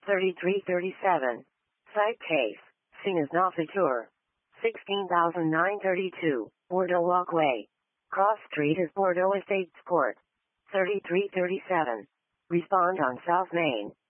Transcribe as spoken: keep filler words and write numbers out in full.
thirty-three thirty-seven. Site case. Scene is not secure. sixteen thousand nine hundred thirty-two. Bordeaux Walkway. Cross Street is Bordeaux Estates Court. thirty-three thirty-seven. Respond on South Main.